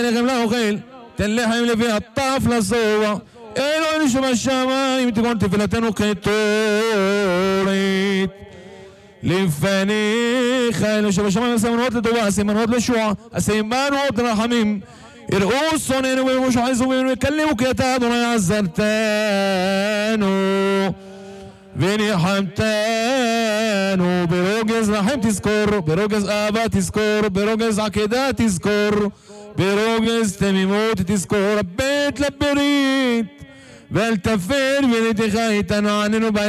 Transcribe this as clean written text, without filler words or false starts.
לכם לאוכל, תן לחם לפי הטף לזרוע, אלוהינו שבשמיים תכון תפילתנו כתורית. לפניך אלוהינו שבשמיים סימנות לטובה, סימנות לשועה, סימנות לרחמים, יראו שונאינו ויראו שחיינו ויקלמו כי אתה אדוני עזרתנו וניחמתנו. ברוגז רחם תזכור, ברוגז אהבה תזכור, ברוגז עקדה תזכור, ברוגז תמימות תזכור. בית לברית ואל תפר ולתך איתנו עננו